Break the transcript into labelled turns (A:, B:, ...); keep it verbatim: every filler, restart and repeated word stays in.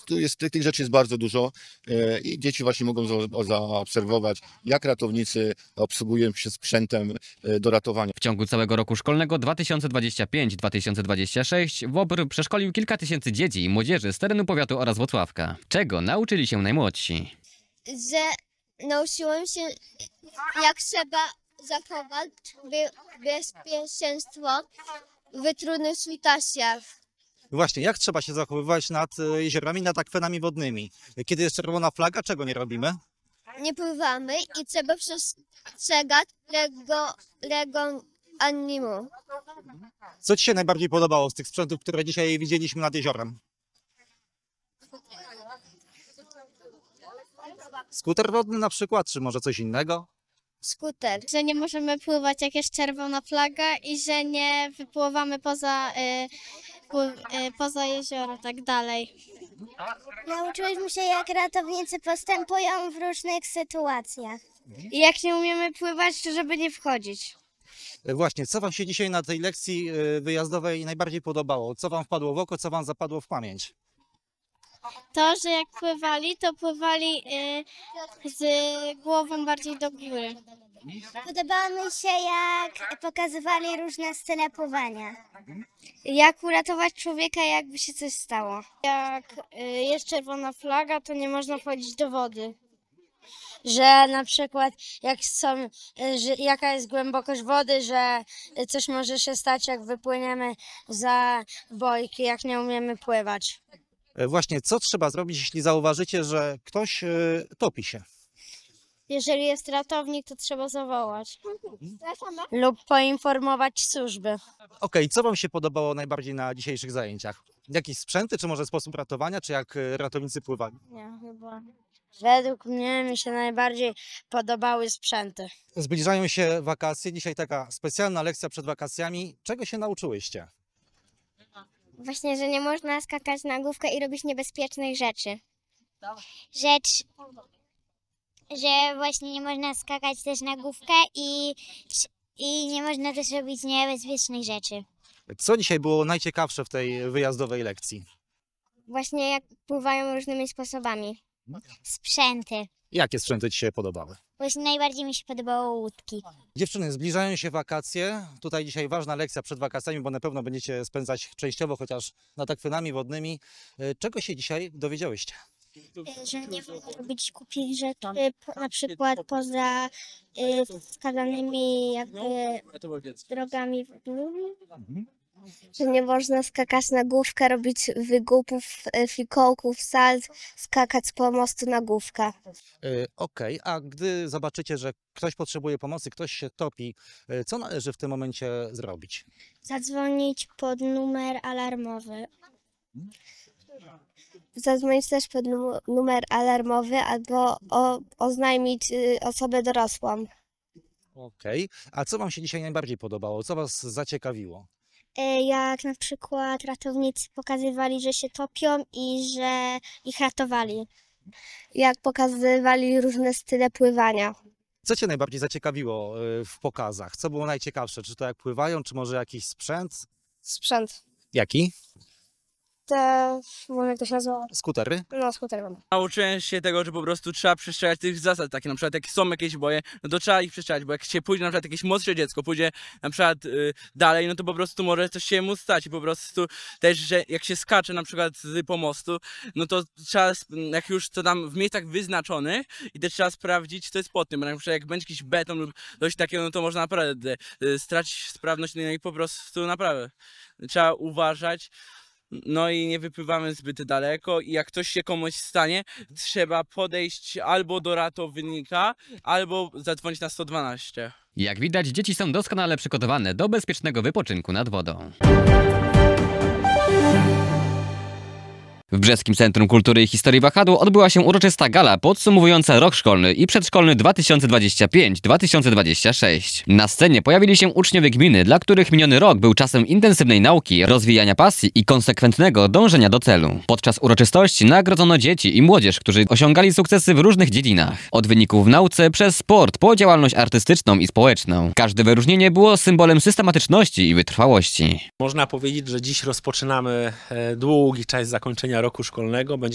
A: tu jest, tych, tych rzeczy jest bardzo dużo e, i dzieci właśnie mogą za, zaobserwować, jak ratownicy obsługują się sprzętem e, do ratowania.
B: W ciągu całego roku szkolnego dwa tysiące dwudziestego piątego dwa tysiące dwudziestego szóstego WOPR przeszkolił kilka tysięcy dzieci i młodzieży z terenu powiatu oraz Włocławka. Czego nauczyli się najmłodsi?
C: Że nauczyłem się, jak trzeba zachować be bezpieczeństwo w trudnych sytuacjach.
D: Właśnie, jak trzeba się zachowywać nad e, jeziorami, nad akwenami wodnymi? Kiedy jest czerwona flaga, czego nie robimy?
C: Nie pływamy i trzeba przestrzegać rego, rego animu.
D: Co Ci się najbardziej podobało z tych sprzętów, które dzisiaj widzieliśmy nad jeziorem? Skuter wodny na przykład, czy może coś innego?
C: Skuter.
E: Że nie możemy pływać jak jest czerwona flaga i że nie wypływamy poza, y, pły- y, poza jezioro, tak dalej.
C: Nauczyliśmy się, jak ratownicy postępują w różnych sytuacjach.
E: I jak nie umiemy pływać, to żeby nie wchodzić.
D: E, Właśnie, co Wam się dzisiaj na tej lekcji e, wyjazdowej najbardziej podobało? Co Wam wpadło w oko, co Wam zapadło w pamięć?
E: To, że jak pływali, to pływali y, z głową bardziej do góry.
C: Podobało mi się, jak pokazywali różne sceny pływania.
E: Jak uratować człowieka, jakby się coś stało. Jak y, jest czerwona flaga, to nie można wchodzić do wody. Że na przykład jak są, y, że jaka jest głębokość wody, że y, coś może się stać, jak wypłyniemy za bojki, jak nie umiemy pływać.
D: E, Właśnie, co trzeba zrobić, jeśli zauważycie, że ktoś e, topi się?
E: Jeżeli jest ratownik, to trzeba zawołać. Lub poinformować służby.
D: Okej, co Wam się podobało najbardziej na dzisiejszych zajęciach? Jakieś sprzęty, czy może sposób ratowania, czy jak e, ratownicy pływali?
E: Nie, chyba. Według mnie mi się najbardziej podobały sprzęty.
D: Zbliżają się wakacje, dzisiaj taka specjalna lekcja przed wakacjami. Czego się nauczyłyście?
C: Właśnie, że nie można skakać na główkę i robić niebezpiecznych rzeczy. Rzecz, że właśnie nie można skakać też na główkę i, i nie można też robić niebezpiecznych rzeczy.
D: Co dzisiaj było najciekawsze w tej wyjazdowej lekcji?
C: Właśnie jak pływają różnymi sposobami. Sprzęty.
D: Jakie sprzęty Ci się podobały?
C: Właśnie najbardziej mi się podobało łódki.
D: Dziewczyny, zbliżają się wakacje. Tutaj dzisiaj ważna lekcja przed wakacjami, bo na pewno będziecie spędzać częściowo chociaż nad akwenami wodnymi. E, Czego się dzisiaj dowiedziałyście?
C: Że nie wolno robić głupich rzeczy, po- na przykład poza y, wskazanymi jakby drogami wodnymi. Że nie można skakać na główkę, robić wygłupów, y, fikołków, salt, skakać z pomostu na główkę.
D: E, Okej, a gdy zobaczycie, że ktoś potrzebuje pomocy, ktoś się topi, e, co należy w tym momencie zrobić?
C: Zadzwonić pod numer alarmowy. Zadzwonić też pod nu- numer alarmowy albo o, oznajmić y, osobę dorosłą.
D: Okej, a co Wam się dzisiaj najbardziej podobało? Co Was zaciekawiło?
C: Y, Jak na przykład ratownicy pokazywali, że się topią i że ich ratowali. Jak pokazywali różne style pływania.
D: Co Cię najbardziej zaciekawiło e, w pokazach? Co było najciekawsze? Czy to jak pływają, czy może jakiś sprzęt?
C: Sprzęt.
D: Jaki?
C: Te, może jak to się nazywa?
D: Skutery?
C: No, skuter.
F: Nauczyłem się tego, że po prostu trzeba przestrzegać tych zasad, takie na przykład jak są jakieś boje, no to trzeba ich przestrzegać, bo jak się pójdzie na przykład jakieś młodsze dziecko, pójdzie na przykład y, dalej, no to po prostu może coś się mu stać i po prostu też, że jak się skacze na przykład z pomostu, no to trzeba, sp- jak już to tam w miejscach wyznaczonych i też trzeba sprawdzić, co jest pod tym, bo na przykład jak będzie jakiś beton lub coś takiego, no to można naprawdę y, stracić sprawność, no i po prostu naprawdę trzeba uważać. No i nie wypływamy zbyt daleko i jak coś się komuś stanie, trzeba podejść albo do ratownika, albo zadzwonić na sto dwanaście.
B: Jak widać, dzieci są doskonale przygotowane do bezpiecznego wypoczynku nad wodą. W Brzeskim Centrum Kultury i Historii Wahadło odbyła się uroczysta gala podsumowująca rok szkolny i przedszkolny dwa tysiące dwudziesty piąty dwa tysiące dwudziesty szósty. Na scenie pojawili się uczniowie gminy, dla których miniony rok był czasem intensywnej nauki, rozwijania pasji i konsekwentnego dążenia do celu. Podczas uroczystości nagrodzono dzieci i młodzież, którzy osiągali sukcesy w różnych dziedzinach. Od wyników w nauce przez sport po działalność artystyczną i społeczną. Każde wyróżnienie było symbolem systematyczności i wytrwałości.
G: Można powiedzieć, że dziś rozpoczynamy e, długi czas zakończenia roku szkolnego. Będzie